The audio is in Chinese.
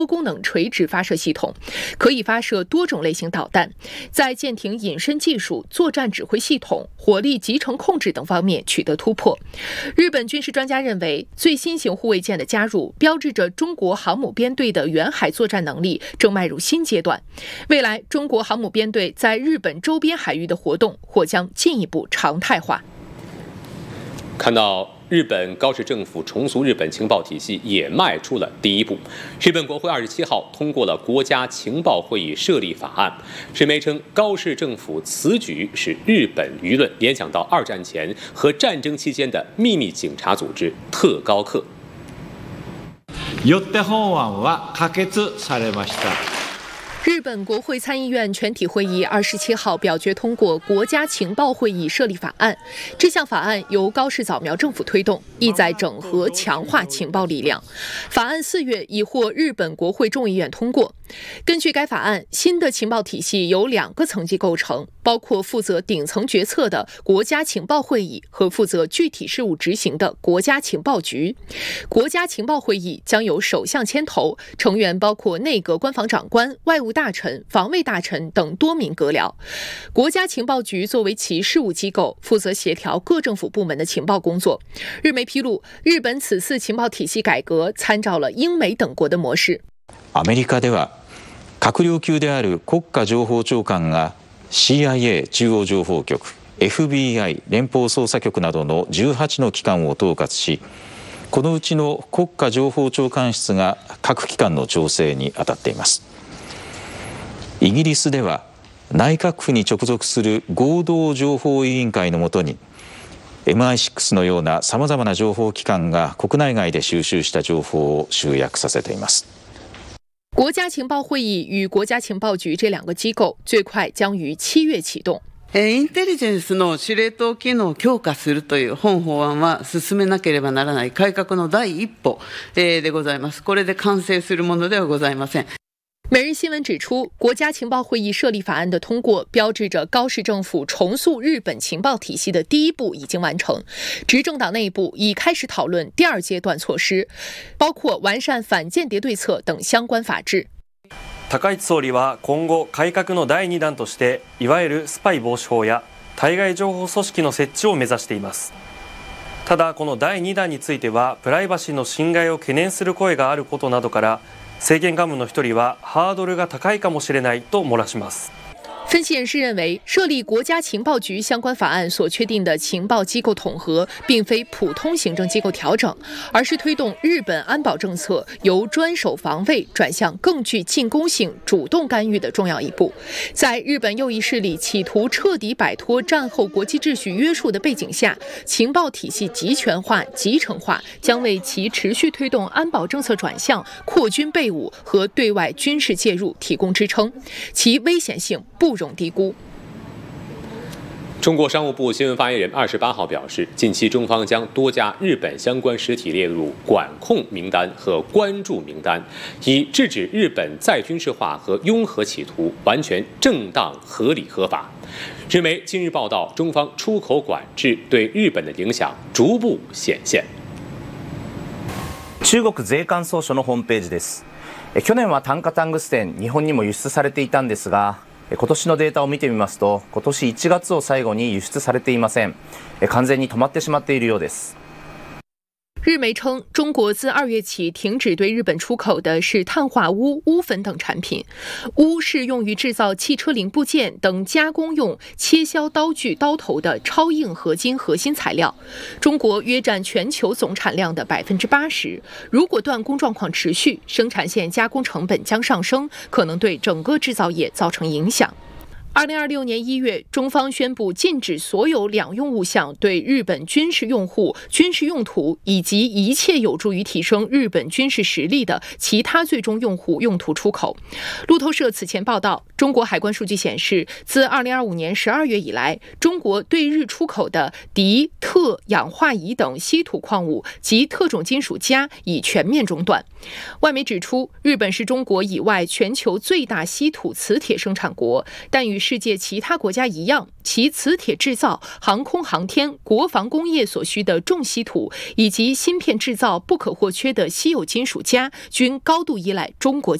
多功能垂直发射系统，可以发射多种类型导弹，在舰艇隐身技术、作战指挥系统、火力集成控制等方面取得突破。日本军事专家认为，最新型护卫舰的加入，标志着中国航母编队的远海作战能力正迈入新阶段。未来，中国航母编队在日本周边海域的活动或将进一步常态化。 看到日本高市政府重塑日本情报体系也迈出了第一步。日本国会27号通过了国家情报会议设立法案。日媒称，高市政府此举使日本舆论联想到2战前和战争期间的秘密警察组织特高课。 よって本案は可決されました。 日本国会参议院全体会议27号表决通过国家情报会议设立法案。这项法案由高市早苗政府推动，意在整合强化情报力量。法案4月已获日本国会众议院通过。根据该法案，新的情报体系由2个层级构成，包括负责顶层决策的国家情报会议和负责具体事务执行的国家情报局。国家情报会议将由首相牵头，成员包括内阁官房长官、外务大臣、防卫大臣等多名阁僚。国家情报局作为其事务机构，负责协调各政府部门的情报工作。日媒披露，日本此次情报体系改革参照了英美等国的模式。 アメリカでは閣僚級である国家情報長官が CIA 中央情報局、FBI 連邦捜査局などの18の機関を統括し、このうちの国家情報長官室が各機関の調整に当たっています。イギリスでは内閣府に直属する合同情報委員会の下に MI6 のようなさまざまな情報機関が国内外で収集した情報を集約させています。 国家情报会议与国家情报局这2个机构最快将于7月启动。 インテリジェンスの司令塔機能を強化するという本法案は進めなければならない改革の第一歩でございます。これで完成するものではございません。 每日新闻指出，国家情报会议设立法案的通过，标志着高市政府重塑日本情报体系的第一步已经完成。执政党内部已开始讨论第2阶段措施，包括完善反间谍对策等相关法制。 高市総理は今後改革の第2弾として、いわゆるスパイ防止法や対外情報組織の設置を目指しています。ただ、この第2弾についてはプライバシーの侵害を懸念する声があることなどから、政権幹部の1人はハードルが高いかもしれないと漏らします。 分析人士认为，设立国家情报局相关法案所确定的情报机构统合，并非普通行政机构调整，而是推动日本安保政策由专守防卫转向更具进攻性、主动干预的重要一步。在日本右翼势力企图彻底摆脱战后国际秩序约束的背景下，情报体系集权化、集成化将为其持续推动安保政策转向、扩军备武和对外军事介入提供支撑，其危险性不容低估。 中国商务部新闻发言人28号表示，近期中方将多家日本相关实体列入管控名单和关注名单，以制止日本再军事化和拥核企图，完全正当、合理、合法。日媒近日报道，中方出口管制对日本的影响逐步显现。 中国税関総署のホームページです。去年は炭化タングステン、日本にも輸出されていたんですが、今年のデータを見てみますと、今年1月を最後に輸出されていません。完全に止まってしまっているようです。 日媒称，中国自2月起停止对日本出口的是碳化钨、钨粉等产品。钨是用于制造汽车零部件等加工用切削刀具刀头的超硬合金核心材料，中国约占全球总产量的80%。如果断供状况持续，生产线加工成本将上升，可能对整个制造业造成影响。2026年1月，中方宣布禁止所有两用物项对日本军事用户、军事用途以及一切有助于提升日本军事实力的其他最终用户用途出口。路透社此前报道， 中国海关数据显示，自2025年12月以来，中国对日出口的镝、铬、氧化铱等稀土矿物及特种金属镓已全面中断。外媒指出，日本是中国以外全球最大稀土磁铁生产国，但与世界其他国家一样，其磁铁制造、航空航天、国防工业所需的重稀土以及芯片制造不可或缺的稀有金属镓均高度依赖中国